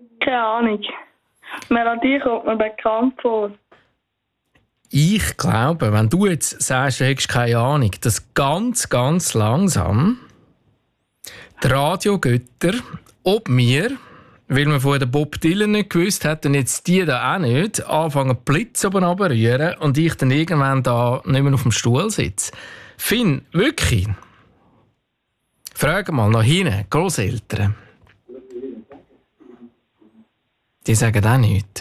Keine Ahnung. Melodie kommt mir bekannt vor. Ich glaube, wenn du jetzt sagst, du hättest keine Ahnung, dass ganz, ganz langsam die Radiogötter, ob wir, weil wir vorher den Bob Dylan nicht gewusst hätten, jetzt die da auch nicht, anfangen Blitz oben runterrühren und ich dann irgendwann da nicht mehr auf dem Stuhl sitze. Finn, wirklich? Frag mal nach hinten, Grosseltern. Die sagen auch nichts.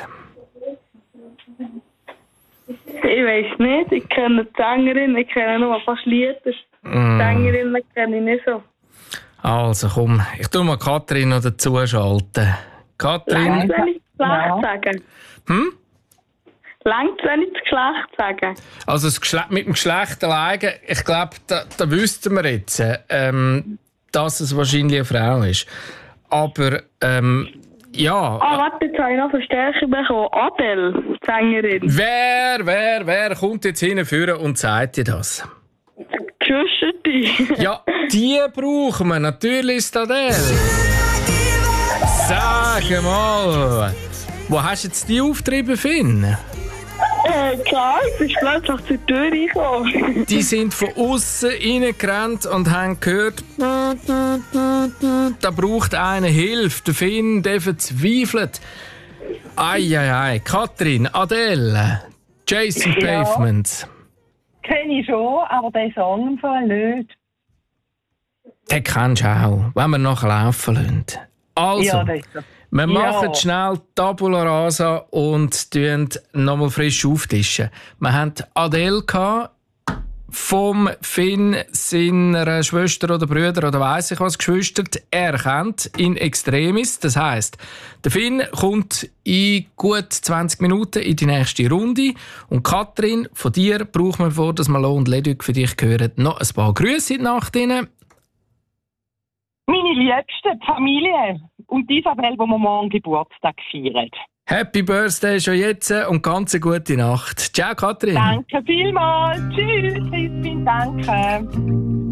Ich weiss nicht, ich kenne die Sängerin, ich kenne nur fast Lieder. Die Sängerin kenne ich nicht so. Also komm, ich tue mal Katrin noch dazu schalten. Katrin? Längt, wenn ich das Geschlecht sage? Längt, wenn ich das Geschlecht sage? Also mit dem Geschlecht alleine, ich glaube, da wüssten wir jetzt, dass es wahrscheinlich eine Frau ist. Aber, ja. Warte, jetzt habe ich noch Verstärkung bekommen. Adele, die Sängerin. Wer kommt jetzt hinführen und sagt dir das? Geschwisterte. Ja, die brauchen wir. Natürlich ist Adele. Sag mal, wo hast du jetzt die aufgetrieben, Finn? Klar, ich bin plötzlich zur Tür reingekommen. Die sind von außen reingerannt und haben gehört, da braucht einer Hilfe. Der Finn, der verzweifelt. Ei. Katrin, Adele, Jason Pavement. Kenne ich schon, aber den Song im Fall nicht. Den kennst du auch, wenn wir nachher laufen lassen. Also, Ja, das ist so. wir machen schnell Tabula Rasa und tun nochmal frisch auftischen. Wir hatten Adele vom Finn, seiner Schwester oder Brüder oder weiss ich was, Geschwister, erkannt in extremis. Das heisst, der Finn kommt in gut 20 Minuten in die nächste Runde. Und Katrin, von dir brauchen wir, vor dass wir Lo und Leduc für dich hören, noch ein paar Grüße nach Ihnen. Meine Liebste, die Familie und die Isabel, die wir morgen Geburtstag feiern. Happy Birthday schon jetzt und ganz eine gute Nacht. Ciao, Katrin. Danke vielmals. Tschüss, Crispin, danke.